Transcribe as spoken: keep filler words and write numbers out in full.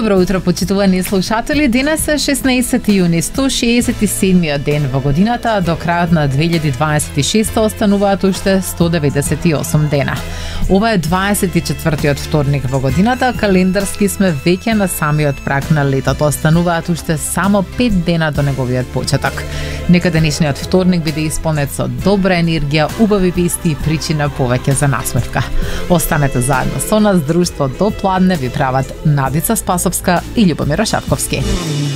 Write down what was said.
Добро утро, почитувани слушатели. Денес е шеснаесети јуни, сто шеесет и седмиот ден во годината, до крајот на две илјади дваесет и шеста остануваат уште сто деветдесет и осум дена. Ова е дваесет и четвртиот вторник во годината, календарски сме веќе на самиот праг на летото, остануваат уште само пет дена до неговиот почеток. Нека денешниот вторник биде исполнет со добра енергија, убави вести и причина повеќе за насмевка. Останете заедно со нас, друштво до пладне ви прават Надица Спасовска и Љубомир Рашавковски.